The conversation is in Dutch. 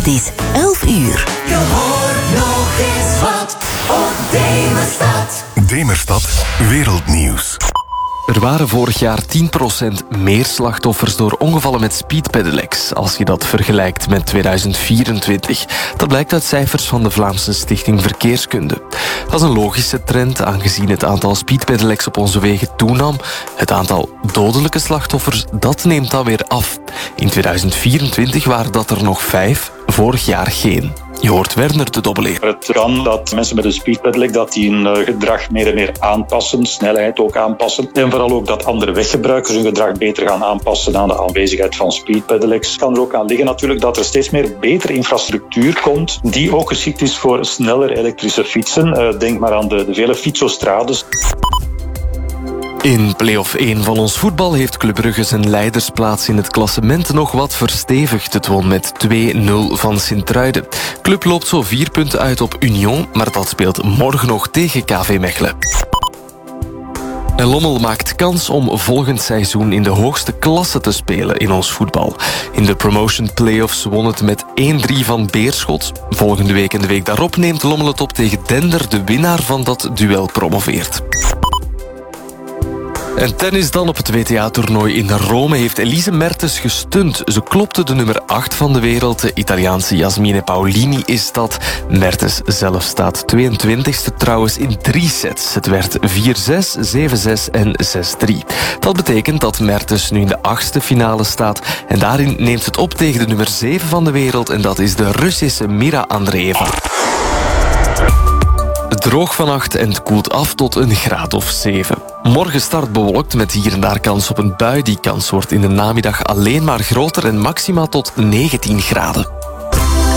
Het is 11 uur. Je hoort nog eens wat op Demerstad. Demerstad Wereldnieuws. Er waren vorig jaar 10% meer slachtoffers door ongevallen met speedpedelecs, als je dat vergelijkt met 2024. Dat blijkt uit cijfers van de Vlaamse Stichting Verkeerskunde. Dat is een logische trend, aangezien het aantal speedpedelecs op onze wegen toenam. Het aantal dodelijke slachtoffers, dat neemt dan weer af. In 2024 waren dat er nog 5, vorig jaar geen. Je hoort Werner de Dobbeleer. Het kan dat mensen met een speedpedelec dat die hun gedrag meer en meer aanpassen, snelheid ook aanpassen. En vooral ook dat andere weggebruikers hun gedrag beter gaan aanpassen aan de aanwezigheid van speedpedelecs. Het kan er ook aan liggen natuurlijk dat er steeds meer betere infrastructuur komt die ook geschikt is voor sneller elektrische fietsen. Denk maar aan de vele fietsostrades. In play-off 1 van ons voetbal heeft Club Brugge zijn leidersplaats in het klassement nog wat verstevigd. Het won met 2-0 van Sint-Truiden. Club loopt zo 4 punten uit op Union, maar dat speelt morgen nog tegen KV Mechelen. En Lommel maakt kans om volgend seizoen in de hoogste klasse te spelen in ons voetbal. In de promotion playoffs won het met 1-3 van Beerschot. Volgende week en de week daarop neemt Lommel het op tegen Dender. De winnaar van dat duel promoveert. En tennis dan. Op het WTA-toernooi in Rome heeft Elise Mertens gestund. Ze klopte de nummer 8 van de wereld. De Italiaanse Jasmine Paolini is dat. Mertens zelf staat 22e trouwens in 3 sets. Het werd 4-6, 7-6 en 6-3. Dat betekent dat Mertens nu in de 8e finale staat. En daarin neemt het op tegen de nummer 7 van de wereld. En dat is de Russische Mira Andreeva. Droog vannacht en het koelt af tot een graad of 7. Morgen start bewolkt met hier en daar kans op een bui. Die kans wordt in de namiddag alleen maar groter en maximaal tot 19 graden.